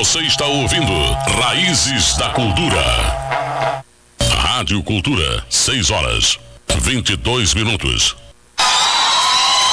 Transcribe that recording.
Você está ouvindo Raízes da Cultura. Rádio Cultura, 6 horas, 22 minutos.